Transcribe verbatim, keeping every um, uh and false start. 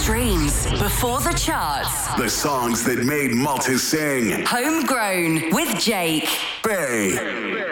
streams, before the charts. The songs that made Malta sing. Homegrown with Jake. Bay.